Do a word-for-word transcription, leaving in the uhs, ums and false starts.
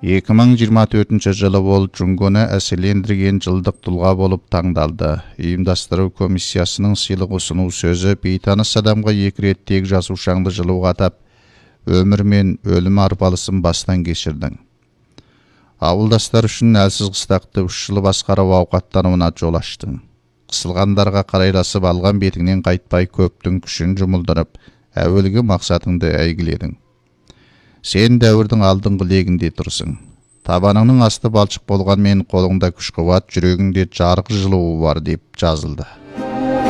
эки миң жыйырма төртүнчү жылы ол Джунгоны әселендірген жылдық тұлға болып таңдалды. Ұйымдастыру комиссиясының сыйлық ұсыну сөзі бейтаныс адамға екі рет тек жасушаңды жылуға атап, өмір мен өлім арпалысын бастан кешірдің. Ауылдастар үшін әлсіз қыстақты үш жыл басқарып ауқаттануына жол аштың. Қысылғандарға қарайласып алған бетіңнен қайтпай көптің күшін жұмылдырып, әуелгі мақсатыңды әйгіледің. Сен дәуірдің алдыңғы легінде тұрсың. Табаныңның асты балшық болғанмен қолыңда күш қуат, жүрегіңде жарық жылуы бар деп жазылды.